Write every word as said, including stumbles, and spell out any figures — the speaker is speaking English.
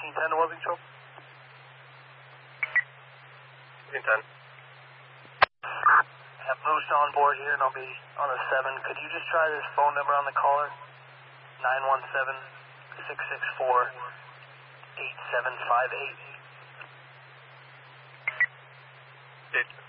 fifteen ten to Wellsing Show. fifteen ten. I have Moose on board here and I'll be on a seven. Could you just try this phone number on the caller? nine one seven, six six four, eight seven five eight. Did